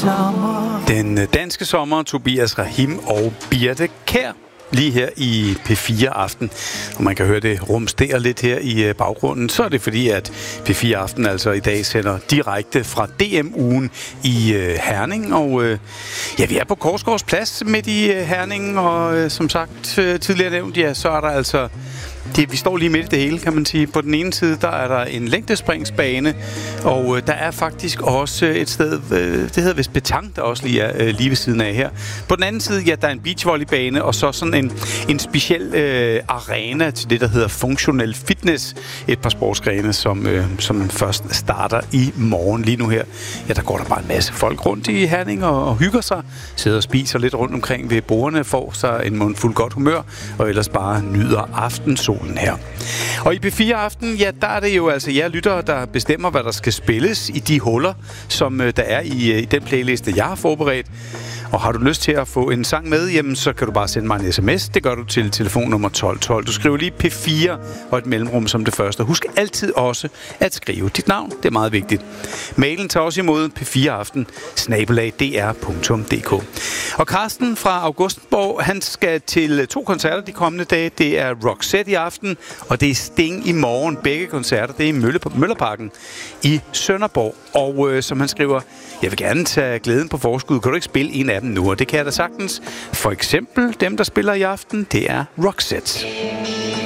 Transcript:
sommer. Den danske sommer, Tobias Rahim og Birthe Kjær. Lige her i P4 Aften, og man kan høre det rumstere lidt her i baggrunden, så er det fordi, at P4 Aften altså i dag sender direkte fra DM-ugen i Herning, og ja, vi er på Korsgaards Plads midt i Herning, og som sagt tidligere nævnt, ja, så er der altså vi står lige midt i det hele, kan man sige. På den ene side, der er der en længdespringsbane, og der er faktisk også et sted, det hedder vist Betang, der også lige er lige ved siden af her. På den anden side, ja, der er en beachvolleybane, og så sådan en speciel arena til det, der hedder Functional Fitness. Et par sportsgrene, som først starter i morgen. Lige nu her, ja, der går der bare en masse folk rundt i Herning og hygger sig, sidder og spiser lidt rundt omkring ved bordene, får sig en mundfuld godt humør, og ellers bare nyder aftensolen her. Og i P4 Aften, ja, der er det jo altså jer lyttere, der bestemmer, hvad der skal spilles i de huller, som der er i den playliste, jeg har forberedt. Og har du lyst til at få en sang med, jamen så kan du bare sende mig en sms. Det gør du til telefonnummer 1212. Du skriver lige P4 og et mellemrum som det første. Husk altid også at skrive dit navn. Det er meget vigtigt. Mailen tager også imod p4aften@dr.dk. Og Carsten fra Augustenborg, han skal til 2 koncerter de kommende dage. Det er Roxette i aften, og det er Sting i morgen. Begge koncerter, det er i Møllerparken i Sønderborg. Og som han skriver, jeg vil gerne tage glæden på forskud. Kan du ikke spille en af dem nu? Og det kan jeg da sagtens. For eksempel dem, der spiller i aften, det er Roxette.